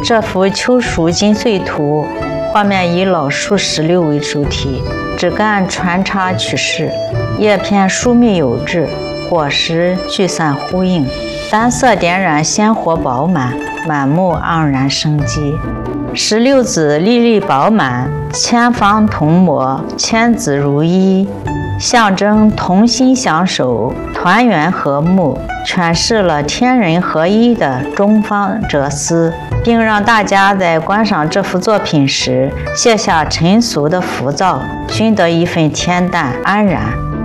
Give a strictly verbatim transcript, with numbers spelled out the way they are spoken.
这幅秋树金穗图，画面以老树石榴为主体，枝干穿插曲势，叶片疏密有致，果实聚散呼应，单色点染鲜活饱满，满目盎然生机。石榴籽粒粒饱满，千方同模，千籽如一，象征同心相守，团圆和睦，诠释了天人合一的中方哲思，并让大家在观赏这幅作品时卸下尘俗的浮躁，寻得一份恬淡安然。